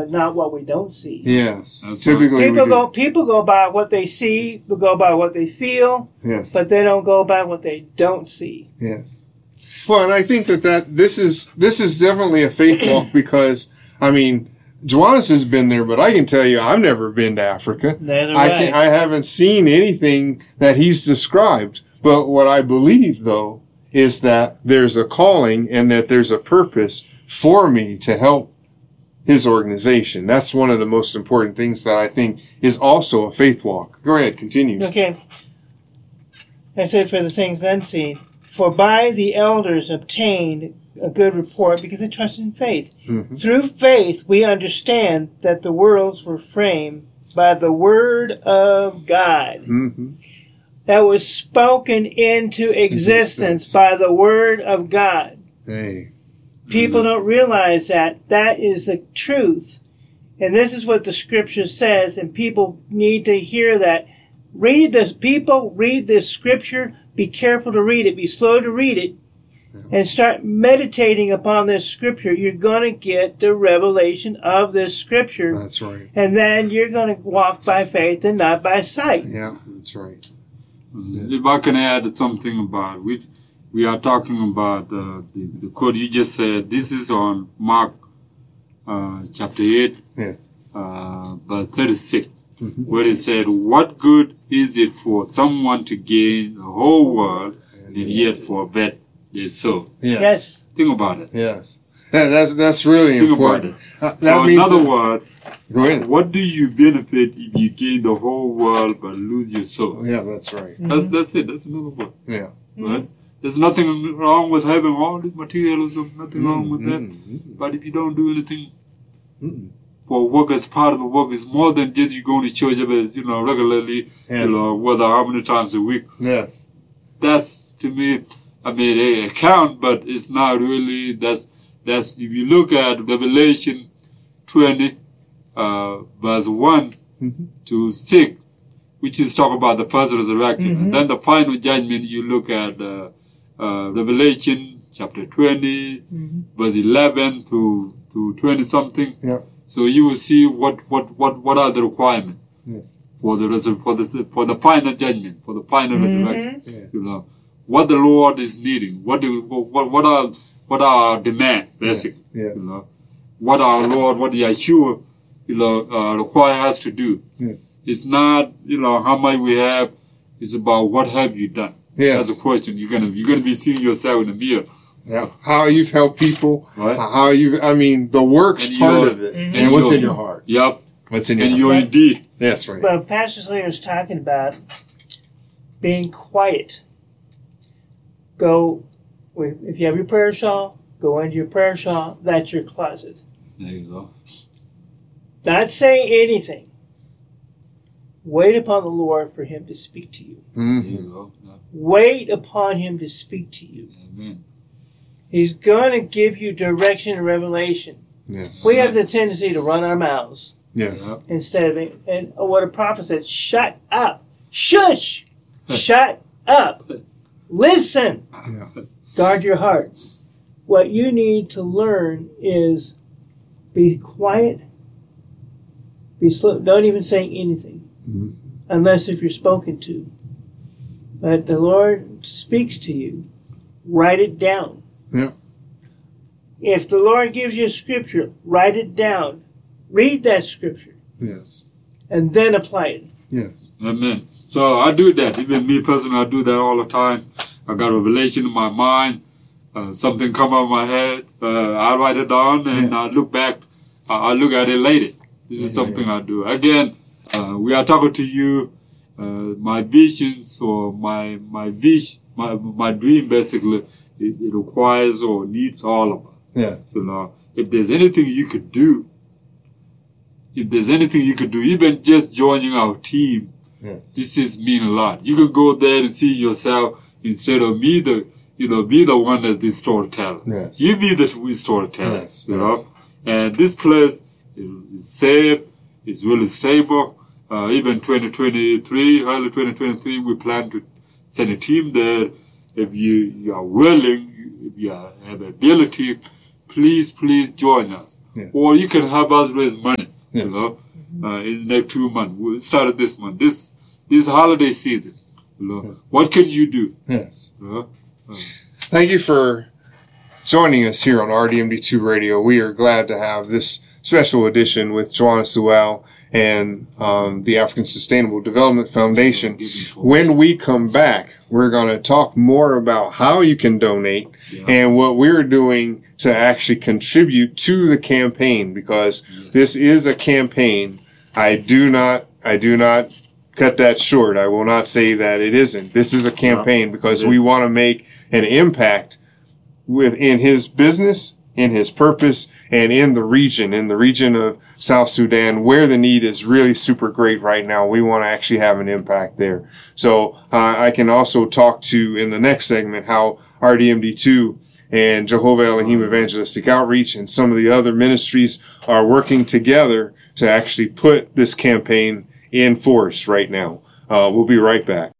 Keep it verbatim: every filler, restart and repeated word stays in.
but not what we don't see. Yes. That's Typically, People we go do. people go by what they see, they go by what they feel, Yes. but they don't go by what they don't see. Yes. Well, and I think that, that this is this is definitely a faith walk because, I mean, Joannis has been there, but I can tell you I've never been to Africa. Neither I have I. can, I haven't seen anything that he's described. But what I believe, though, is that there's a calling and that there's a purpose for me to help his organization. That's one of the most important things that I think is also a faith walk. Go ahead, continue. Okay. I said for the things unseen, for by the elders obtained a good report because they trusted in faith. Mm-hmm. Through faith we understand that the worlds were framed by the word of God. Mm-hmm. That was spoken into existence, Existence. by the word of God. Hey. People don't realize that. That is the truth. And this is what the scripture says, and people need to hear that. Read this, people, read this scripture. Be careful to read it. Be slow to read it. And start meditating upon this scripture. You're going to get the revelation of this scripture. That's right. And then you're going to walk by faith and not by sight. Yeah, that's right. If I can add something about we we are talking about uh, the the quote you just said. This is on Mark uh, chapter eight, Yes. uh, verse thirty-six, Mm-hmm. where it said, "What good is it for someone to gain the whole world and yet forfeit their soul?" Yes. Yes. Think about it. Yes. That, that's that's really Think important. about it. Uh, So, that in means other that- words, Go ahead. what do you benefit if you gain the whole world but lose your soul? Yeah, that's right. That's that's it. That's another word. Yeah. Right? There's nothing wrong with having all this materialism, nothing wrong with that. Mm-hmm. But if you don't do anything Mm-mm. for work as part of the work, it's more than just you going to church every, you know, regularly, Yes. you know, whether how many times a week. Yes. That's, to me, I mean, they count, but it's not really, that's, that's, if you look at Revelation twenty, uh, verse one Mhm. to six, which is talk about the first resurrection. Mhm. And then the final judgment, you look at uh, uh, Revelation chapter twenty, Mhm. verse eleven to, to twenty something. Yeah. So you will see what, what, what, what are the requirements Yes. for the resur- for the for the final judgment, for the final resurrection. Yeah. You know what the Lord is needing. What do what what are what are our demand basically? Yes. You know what our Lord, what the Yeshua, you know, uh, require us to do. Yes. It's not you know how much we have. It's about what have you done. Yes. That's a question. You're gonna you're gonna be seeing yourself in the mirror. Yeah. How you've helped people. Right. How you. I mean, the work's And part your- of it. Mhm. And what's your- in your heart? Yep. What's in your And heart? your Right. indeed. That's right. But Pastor Slater is talking about being quiet. Go, if you have your prayer shawl, go into your prayer shawl. That's your closet. There you go. Not saying anything. Wait upon the Lord for Him to speak to you. There Mm-hmm. you go. Yeah. Wait upon Him to speak to you. Amen. He's going to give you direction and revelation. Yes. We have the tendency to run our mouths Yes. Yep. instead of, and what a prophet said, shut up. Shush. Shut up. Listen. Yeah. Guard your heart. What you need to learn is be quiet. Be slow. Don't even say anything, Mhm. unless if you're spoken to. But the Lord speaks to you. Write it down. Yeah. If the Lord gives you a scripture, write it down. Read that scripture, Yes. and then apply it. Yes. Amen. So I do that. Even me personally, I do that all the time. I got a revelation in my mind. Uh, something come up my head. Uh, I write it down and Yeah. I look back. Uh, I look at it later. This is Yeah, something I do. Again, uh, we are talking to you. Uh, my visions or my my vision, my my dream basically, it, it requires or needs all of us. Yes. You know, if there's anything you could do, if there's anything you could do, even just joining our team, Yes. this is mean a lot. You can go there and see yourself instead of me, the you know, be the one that's the storyteller. Yes. You be the true storyteller. Yes, You yes. know, and this place is safe. It's really stable. Uh, even twenty twenty-three, early twenty twenty-three, we plan to send a team there. If you, you are willing, if you are, have ability, please, please join us. Yeah. or you can help us raise money. Yes. You know, uh, in the next two months, we started this month, this this holiday season. You know, Yeah. what can you do? Yes. You know? uh, Thank you for joining us here on R D M D two Radio. We are glad to have this special edition with Joanna Sewell and um, the African Sustainable Development Foundation. When we come back, we're going to talk more about how you can donate Yeah. and what we're doing to actually contribute to the campaign, because Yes. this is a campaign. I do not, I do not cut that short. I will not say that it isn't. This is a campaign because it we is. want to make an impact within his business, in his purpose, and in the region, in the region of South Sudan, where the need is really super great right now. We want to actually have an impact there. So uh, I can also talk to, in the next segment, how R D M D two and Jehovah Elohim Evangelistic Outreach and some of the other ministries are working together to actually put this campaign in force right now. Uh, we'll be right back.